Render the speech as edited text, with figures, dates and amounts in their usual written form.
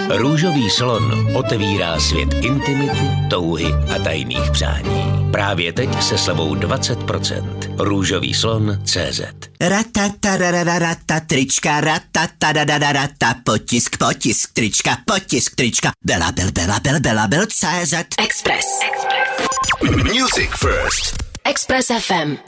Růžový slon otevírá svět intimity, touhy a tajných přání. Právě teď se slevou 20%. Růžový slon.cz. Rata trička, rata potisk trička, bela.cz. Express. Music First. Express FM.